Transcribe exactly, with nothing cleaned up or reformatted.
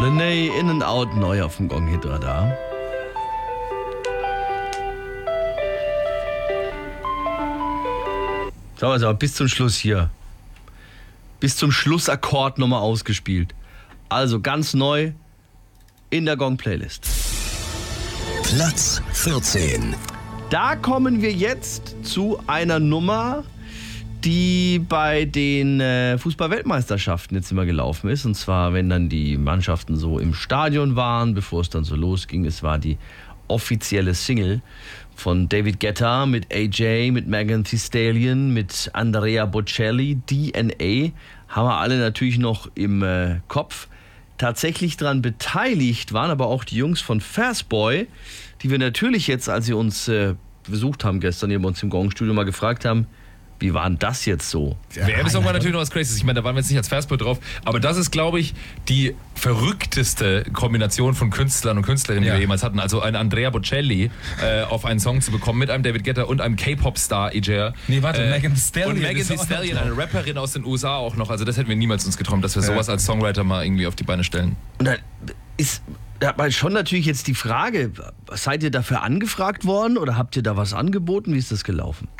Lenay, In and Out, neu auf dem Gong-Hit-Radar. So, also bis zum Schluss hier. Bis zum Schlussakkord nochmal ausgespielt. Also ganz neu in der Gong-Playlist. Platz vierzehn. Da kommen wir jetzt zu einer Nummer, die bei den äh, Fußball-Weltmeisterschaften jetzt immer gelaufen ist. Und zwar, wenn dann die Mannschaften so im Stadion waren, bevor es dann so losging. Es war die offizielle Single von David Guetta mit A J, mit Megan Thee Stallion, mit Andrea Bocelli, D N A. Haben wir alle natürlich noch im äh, Kopf. Tatsächlich daran beteiligt waren aber auch die Jungs von Fastboy, die wir natürlich jetzt, als sie uns äh, besucht haben gestern hier bei uns im Gong-Studio, mal gefragt haben, wie war denn das jetzt so? Ja, Werbesong war natürlich noch was Crazyes. Ich meine, da waren wir jetzt nicht als Fastboy drauf. Aber das ist, glaube ich, die verrückteste Kombination von Künstlern und Künstlerinnen, ja. die wir jemals hatten. Also einen Andrea Bocelli äh, auf einen Song zu bekommen mit einem David Guetta und einem K-Pop-Star, A J. Nee, warte, äh, Megan Thee Stallion. Und Megan Thee Stallion, eine Rapperin aus den U S A auch noch. Also das hätten wir niemals uns geträumt, dass wir Ja. sowas als Songwriter mal irgendwie auf die Beine stellen. Und dann ist da hat man schon natürlich jetzt die Frage, seid ihr dafür angefragt worden oder habt ihr da was angeboten? Wie ist das gelaufen?